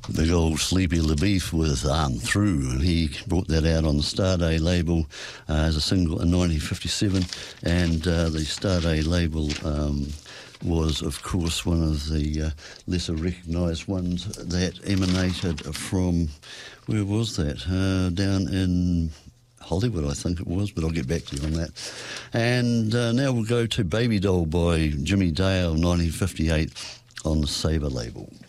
big old Sleepy LaBeef with I'm Through, and he brought that out on the Starday label as a single in 1957, and the Starday label was, of course, one of the lesser recognised ones that emanated from, where was that? Down in Hollywood, I think it was, but I'll get back to you on that. And now we'll go to Baby Doll by Jimmy Dale, 1958, on the Sabre label.